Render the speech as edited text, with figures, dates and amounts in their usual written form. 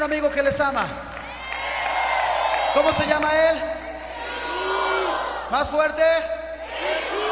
un amigo que les ama? ¿Cómo se llama él? Más fuerte.